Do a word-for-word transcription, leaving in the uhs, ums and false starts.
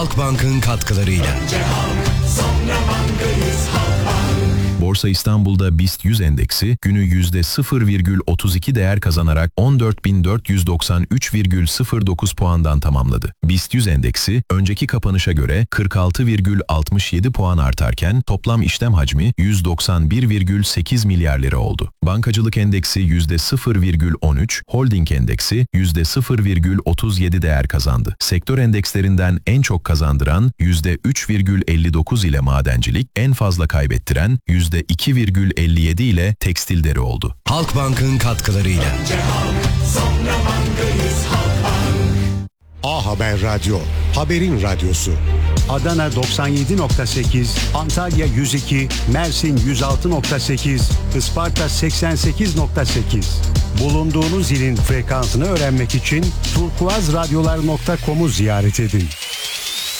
Halkbank'ın katkılarıyla. Önce halk, sonra bankayız, Halkbank. Borsa İstanbul'da BIST yüz endeksi günü yüzde sıfır virgül otuz iki değer kazanarak on dört bin dört yüz doksan üç virgül sıfır dokuz puandan tamamladı. BIST yüz endeksi önceki kapanışa göre kırk altı virgül altmış yedi puan artarken toplam işlem hacmi yüz doksan bir virgül sekiz milyar lira oldu. Bankacılık endeksi yüzde sıfır virgül on üç, holding endeksi yüzde sıfır virgül otuz yedi değer kazandı. Sektör endekslerinden en çok kazandıran yüzde üç virgül elli dokuz ile madencilik, en fazla kaybettiren yüzde iki virgül elli yedi ile tekstilleri oldu. Halkbank'ın katkılarıyla. Önce halk, sonra bankayız, Halkbank. A Haber Radyo, haberin radyosu. Adana doksan yedi nokta sekiz, Antalya yüz iki, Mersin yüz altı nokta sekiz, Isparta seksen sekiz nokta sekiz. Bulunduğunuz ilin frekansını öğrenmek için turkuazradyolar nokta com'u ziyaret edin.